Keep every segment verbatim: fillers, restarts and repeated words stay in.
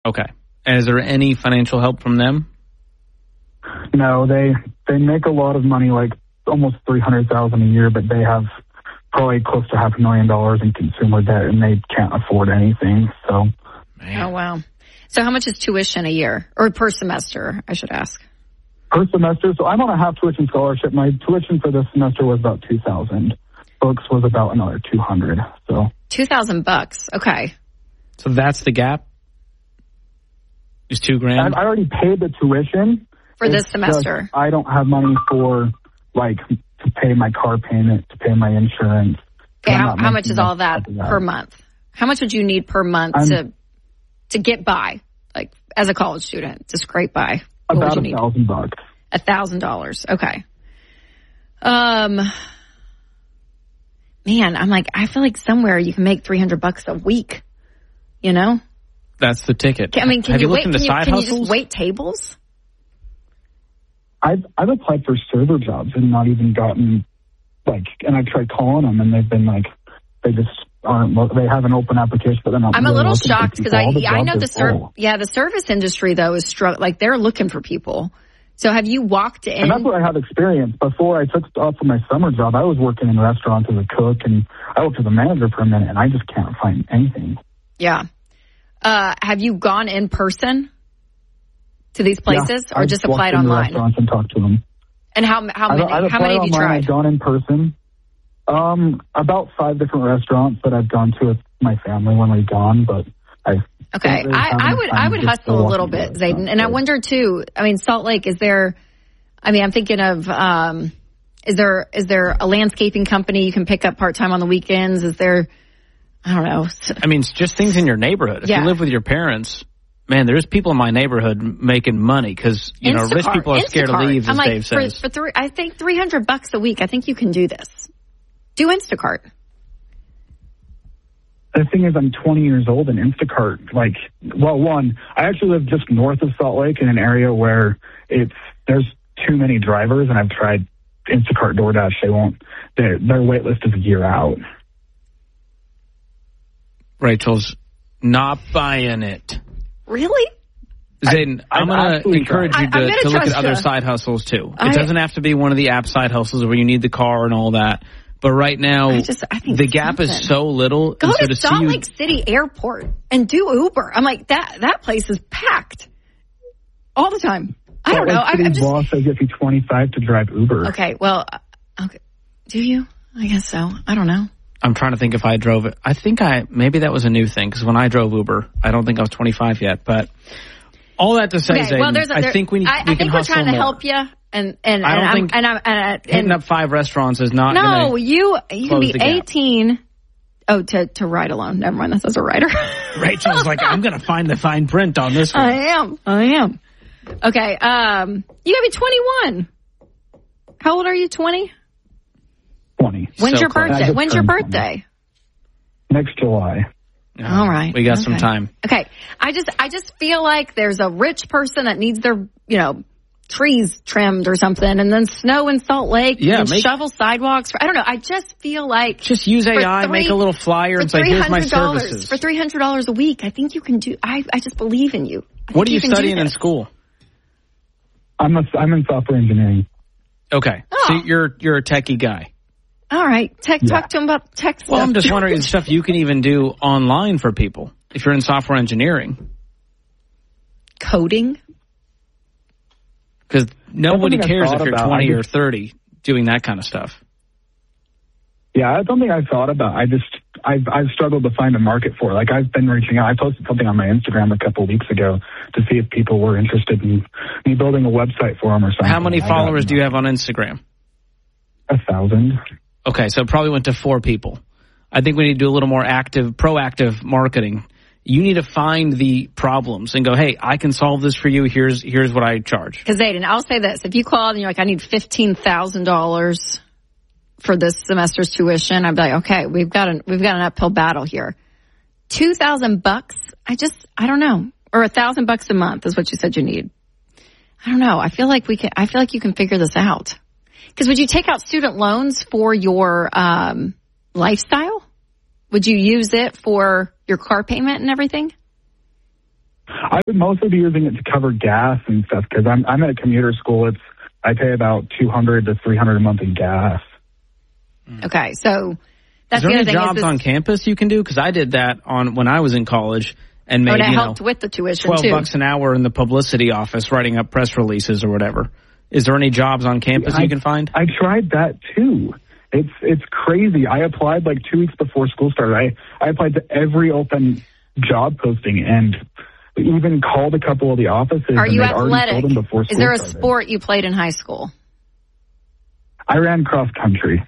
Okay. And is there any financial help from them? No, they they make a lot of money, like almost three hundred thousand dollars a year, but they have probably close to half a million dollars in consumer debt, and they can't afford anything. So, Man. Oh, wow. So how much is tuition a year, or per semester, I should ask? Per semester, so I'm on a half tuition scholarship. My tuition for this semester was about two thousand dollars. Books was about another two hundred dollars. So two thousand bucks. Okay. So that's the gap? Is two grand? I, I already paid the tuition. For this it's semester. Just, I don't have money for, like, to pay my car payment, to pay my insurance. Okay, how, how much is all that per month? How much would you need per month I'm, to to get by, like, as a college student, to scrape by? What about would you a thousand bucks. A thousand dollars. Okay. Um, man, I'm like, I feel like somewhere you can make three hundred bucks a week. You know? That's the ticket. I mean, can Have you, you wait? Looked into Can, you, side can you hustles? just wait tables? I've I've applied for server jobs and not even gotten, like, and I've tried calling them and they've been like, they just aren't. They have an open application, but they're not. I'm really a little looking shocked because I the I know the ser- full. yeah the service industry though is str- like they're looking for people. So have you walked in? And that's where I have experience. Before I took off for my summer job, I was working in restaurants as a cook, and I worked as a manager for a minute, and I just can't find anything. Yeah. Uh, have you gone in person to these places, yeah, or I've just applied online? Restaurants and talked to them. And how how many I've, I've how many have you online, tried? I've gone in person. Um, about five different restaurants that I've gone to with my family when we've gone, but I. Okay, really I, I would I would hustle a little bit, Zayden, and I wonder too. I mean, Salt Lake, is there? I mean, I'm thinking of. Um, is there is there a landscaping company you can pick up part time on the weekends? Is there? I don't know. I mean, it's just things in your neighborhood. If yeah. you live with your parents, man, there's people in my neighborhood making money because, you know, rich people are Instacart. scared to leave, as I'm like, Dave for, says. For three, I think three hundred bucks a week, I think you can do this. Do Instacart. The thing is, I'm twenty years old, and Instacart, like, well, one, I actually live just north of Salt Lake in an area where it's there's too many drivers, and I've tried Instacart, DoorDash. They won't. Their their wait list is a year out. Rachel's not buying it. Really? Zayden, I'm going to encourage you to, to look at other you. side hustles, too. I, it doesn't have to be one of the app side hustles where you need the car and all that. But right now, I just, I think the gap something. is so little. Go so to, to Salt Lake you... City Airport and do Uber. I'm like, that that place is packed all the time. I don't Salt know. Lake City's I'm just... boss says if you're twenty-five to drive Uber. Okay, well, okay. Do you? I guess so. I don't know. I'm trying to think if I drove it. I think I, maybe that was a new thing, because when I drove Uber, I don't think I was twenty-five yet. But all that to say, okay, Zayden, well, there's a, there, I think we, need, I, we I can think we're hustle trying to more. help you. And and I don't and, think I'm, and, I'm, and, and hitting up five restaurants is not. No, you you can be the eighteen. Oh, to to ride alone. Never mind. This is a rider. Rachel's like, I'm gonna find the fine print on this one. I am. I am. Okay. Um, you gotta be twenty-one. How old are you? Twenty. Twenty. When's So your close. birthday? When's your birthday? Next July. Oh, All right. We got okay. some time. Okay. I just I just feel like there's a rich person that needs their, you know, trees trimmed or something, and then snow in Salt Lake, yeah, and make, shovel sidewalks. For, I don't know. I just feel like just use A I, three, make a little flyer, and say, "Here's my services." For three hundred dollars a week, I think you can do. I I just believe in you. What are you, you studying in school? I'm a, I'm in software engineering. Okay, oh. so you're you're a techie guy. All right, tech. Yeah. Talk to him about tech stuff. Well, I'm just wondering the stuff you can even do online for people if you're in software engineering. Coding. Because nobody cares if you're about. twenty just, or thirty doing that kind of stuff. Yeah, I don't think I've thought about. I just I've I've struggled to find a market for it. Like I've been reaching out. I posted something on my Instagram a couple of weeks ago to see if people were interested in me building a website for them or something. How many followers do you have on Instagram? A thousand. Okay, so it probably went to four people. I think we need to do a little more active, proactive marketing. You need to find the problems and go, hey, I can solve this for you. Here's here's what I charge. Because, Zayden, I'll say this. If you called and you're like, I need fifteen thousand dollars for this semester's tuition, I'd be like, okay, we've got an, we've got an uphill battle here. two thousand bucks, I just, I don't know. Or one thousand bucks a month is what you said you need. I don't know. I feel like we can, I feel like you can figure this out. Because would you take out student loans for your um, lifestyle? Would you use it for your car payment and everything? I would mostly be using it to cover gas and stuff because I'm I'm at a commuter school. It's I pay about two hundred to three hundred a month in gas. Okay, so that's is there the other any thing. jobs is this, on campus you can do? Because I did that on when I was in college and made oh, and it you helped know with the tuition twelve too. bucks an hour in the publicity office writing up press releases or whatever. Is there any jobs on campus I, you can find? I tried that too. It's it's crazy. I applied like two weeks before school started. I, I applied to every open job posting and even called a couple of the offices. Are you and athletic? Told them before school Is there a started. sport you played in high school? I ran cross country.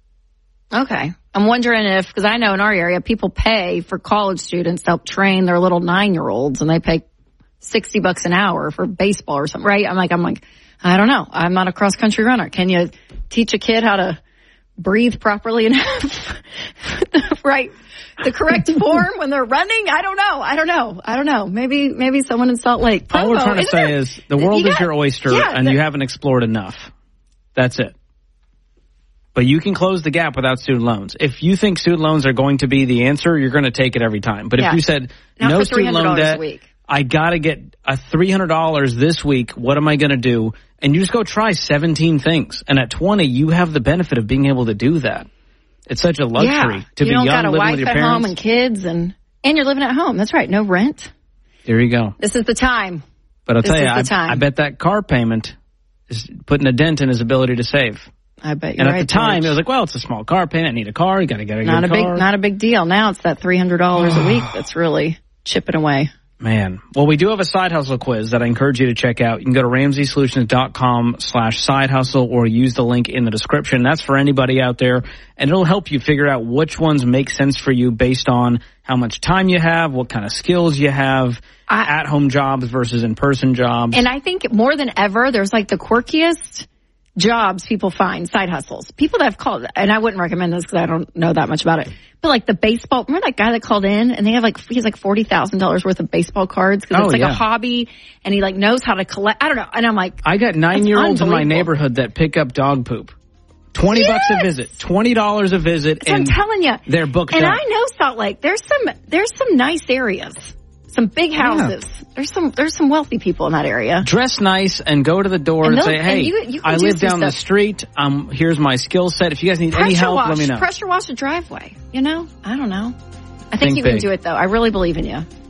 Okay. I'm wondering if, because I know in our area, people pay for college students to help train their little nine-year-olds, and they pay sixty bucks an hour for baseball or something, right? I'm like, I'm like, I don't know. I'm not a cross-country runner. Can you teach a kid how to breathe properly and have right the correct form when they're running? I don't know. I don't know. I don't know. Maybe maybe someone in Salt Lake. Provo, All we're trying to say there, is the world you is got, your oyster, yeah, and the, you haven't explored enough. That's it. But you can close the gap without student loans. If you think student loans are going to be the answer, you're going to take it every time. But yeah. if you said Not no for student loan debt, a week. I got to get a three hundred dollars this week. What am I going to do? And you just go try seventeen things. And at twenty, you have the benefit of being able to do that. It's such a luxury yeah. to you be don't young, got a living wife with your at parents. home and kids, and and you're living at home. That's right. No rent. There you go. This is the time. But I'll this tell you, is the I, time. I bet that car payment is putting a dent in his ability to save. I bet you're And at right, the time, George. it was like, well, it's a small car payment. I need a car. You got to get a not good a car. big, not a big deal. Now it's that three hundred dollars a week that's really chipping away. Man. Well, we do have a side hustle quiz that I encourage you to check out. You can go to ramsey solutions dot com slash side hustle or use the link in the description. That's for anybody out there, and it'll help you figure out which ones make sense for you based on how much time you have, what kind of skills you have, I, at-home jobs versus in-person jobs. And I think more than ever, there's like the quirkiest jobs people find, side hustles. People that have called, and I wouldn't recommend this because I don't know that much about it, but like the baseball, remember that guy that called in and they have like, he has like forty thousand dollars worth of baseball cards because Oh, it's like yeah. a hobby and he like knows how to collect. I don't know. And I'm like, I got nine-year-olds in my unbelievable. neighborhood that pick up dog poop. twenty bucks a visit, twenty dollars a visit, so I'm and telling you, they're booked and up. I know Salt Lake, there's some, there's some nice areas, some big houses. There's some, there's some wealthy people in that area. Dress nice and go to the door And and, they'll- say, and hey, you- you can I do live some down the stuff. street. Um, here's my skill set. If you guys need any Pressure help, wash, let me know. pressure wash a driveway. You know, I don't know. I think, Think you can big. do it though. I really believe in you.